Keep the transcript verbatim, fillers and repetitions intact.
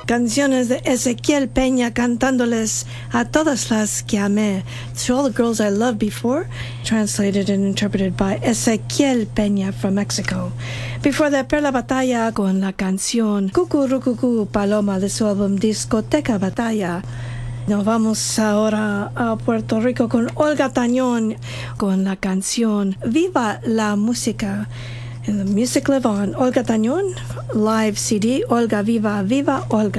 Canciones de Ezequiel Peña cantándoles a todas las que amé. To all the girls I loved before, translated and interpreted by Ezequiel Peña from Mexico. Before that, Perla Batalla con la canción Cucurucucú Paloma de su álbum Discoteca Batalla. Nos vamos ahora a Puerto Rico con Olga Tañón con la canción Viva la Música. The Music Live On. Olga Tañón, live C D, Olga Viva, Viva Olga.